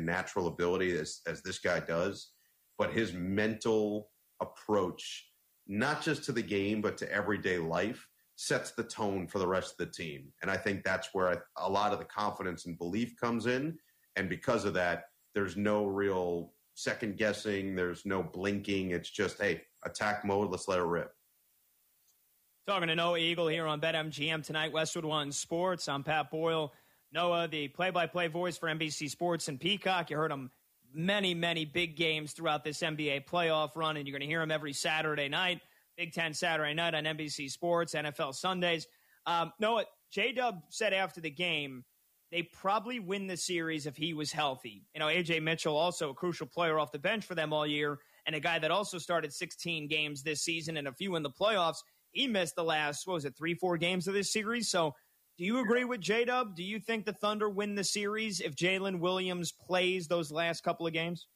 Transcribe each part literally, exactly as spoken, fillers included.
natural ability as, as this guy does, but his mental approach, not just to the game, but to everyday life, sets the tone for the rest of the team. And I think that's where I, a lot of the confidence and belief comes in. And because of that, there's no real second guessing. There's no blinking. It's just, hey, attack mode. Let's let it rip. Talking to Noah Eagle here on BetMGM tonight, Westwood One Sports. I'm Pat Boyle. Noah, the play-by-play voice for N B C Sports and Peacock. You heard him many, many big games throughout this N B A playoff run, and you're going to hear him every Saturday night. Big Ten Saturday night on N B C Sports, N F L Sundays. Um, Noah, J-Dub said after the game, they probably win the series if he was healthy. You know, A J Mitchell, also a crucial player off the bench for them all year, and a guy that also started sixteen games this season and a few in the playoffs. He missed the last, what was it, three, four games of this series. So do you agree with J-Dub? Do you think the Thunder win the series if Jalen Williams plays those last couple of games?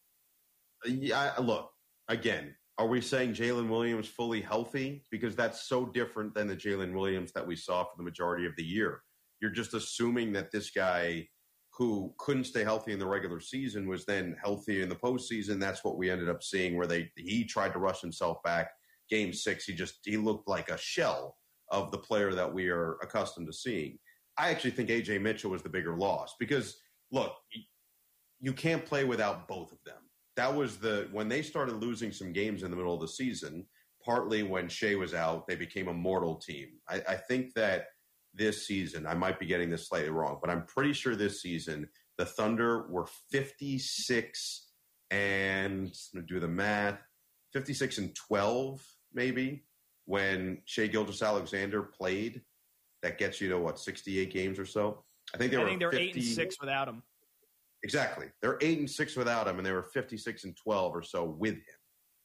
Yeah, look, again, are we saying Jalen Williams fully healthy? Because that's so different than the Jalen Williams that we saw for the majority of the year. You're just assuming that this guy who couldn't stay healthy in the regular season was then healthy in the postseason. That's what we ended up seeing, where they he tried to rush himself back. Game six, he just he looked like a shell of the player that we are accustomed to seeing. I actually think A J Mitchell was the bigger loss because, look, you can't play without both of them. That was the when they started losing some games in the middle of the season, partly when Shea was out, they became a mortal team. I, I think that this season, I might be getting this slightly wrong, but I'm pretty sure this season the Thunder were fifty-six and I'm going to do the math, fifty-six and twelve maybe when Shea Gilgeous-Alexander played. That gets you to what, sixty-eight games or so? I think they I were think they're fifty eight and six without him. Exactly. They're eight and six without him, and they were fifty-six and twelve or so with him.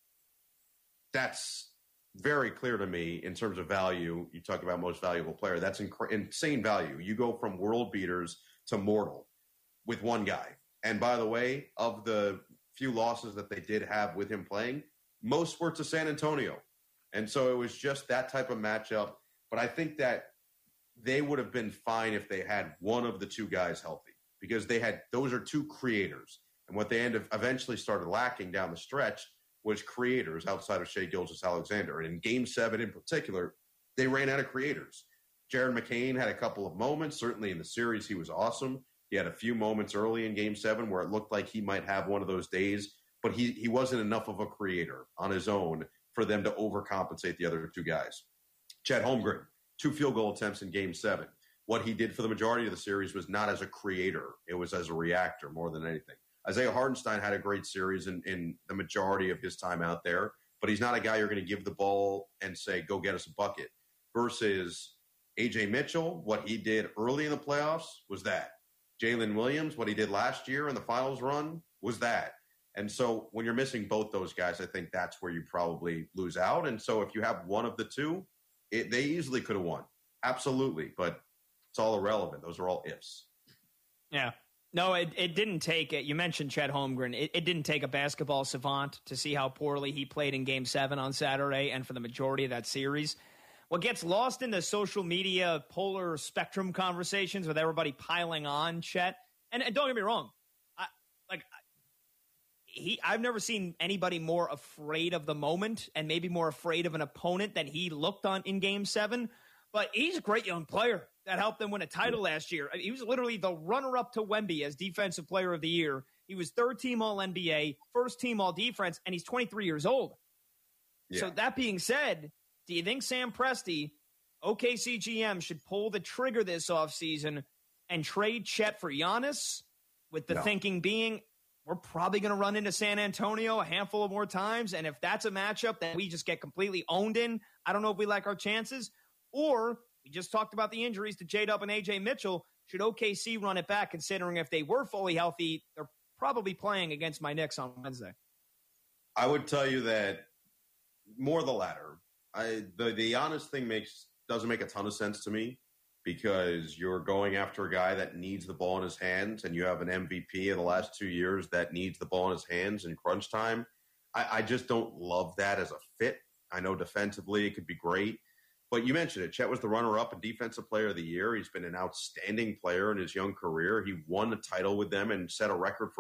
That's very clear to me in terms of value. You talk about most valuable player. That's inc- insane value. You go from world beaters to mortal with one guy. And by the way, of the few losses that they did have with him playing, most were to San Antonio. And so it was just that type of matchup. But I think that they would have been fine if they had one of the two guys healthy, because they had those are two creators. And what they end up eventually started lacking down the stretch was creators outside of Shea Gilgeous-Alexander. And in Game seven in particular, they ran out of creators. Jared McCain had a couple of moments. Certainly in the series, he was awesome. He had a few moments early in Game seven where it looked like he might have one of those days, but he, he wasn't enough of a creator on his own for them to overcompensate the other two guys. Chet Holmgren, two field goal attempts in Game seven. What he did for the majority of the series was not as a creator. It was as a reactor more than anything. Isaiah Hartenstein had a great series in, in the majority of his time out there, but he's not a guy you're going to give the ball and say, go get us a bucket. Versus A J Mitchell, what he did early in the playoffs was that. Jalen Williams, what he did last year in the finals run was that. And so when you're missing both those guys, I think that's where you probably lose out. And so if you have one of the two, it, they easily could have won. Absolutely. But it's all irrelevant. Those are all ifs. Yeah. No, it, it didn't take it. You mentioned Chet Holmgren. It, it didn't take a basketball savant to see how poorly he played in Game seven on Saturday and for the majority of that series. What gets lost in the social media polar spectrum conversations with everybody piling on Chet, and, and don't get me wrong, I, like he, I've never seen anybody more afraid of the moment and maybe more afraid of an opponent than he looked on in Game seven. But he's a great young player that helped them win a title last year. I mean, he was literally the runner-up to Wemby as Defensive Player of the Year. He was third-team All-N B A, first-team All-Defense, and he's twenty-three years old. Yeah. So that being said, do you think Sam Presti, O K C G M, should pull the trigger this offseason and trade Chet for Giannis, with the no. thinking being we're probably going to run into San Antonio a handful of more times, and if that's a matchup that we just get completely owned in, I don't know if we like our chances? Or we just talked about the injuries to J-Dub and A J Mitchell. Should O K C run it back, considering if they were fully healthy, they're probably playing against my Knicks on Wednesday? I would tell you that more the latter. I, the the honest thing makes doesn't make a ton of sense to me, because you're going after a guy that needs the ball in his hands, and you have an M V P in the last two years that needs the ball in his hands in crunch time. I, I just don't love that as a fit. I know defensively it could be great. But you mentioned it. Chet was the runner-up and Defensive Player of the Year. He's been an outstanding player in his young career. He won a title with them and set a record for